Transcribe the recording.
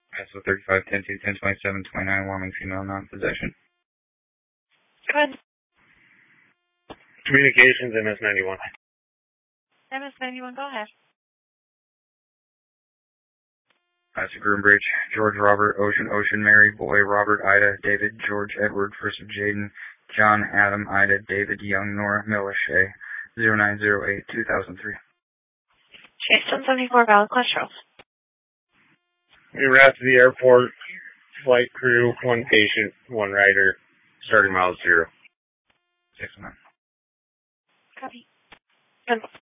SO 35, 10 2, 10 27, 29, warming female, non-possession. Good. Communications, MS-91. MS-91, go ahead. That's a Groombridge. George, Robert, Ocean, Mary, Boy, Robert, Ida, David, George, Edward, First of Jaden, John, Adam, Ida, David, Young, Nora, Miller, Shay, 0908, 2003. Chase 174, valid cholesterol. We were out to the airport, flight crew, 1 patient, 1 rider, starting miles 0. 6 months. Copy. Good.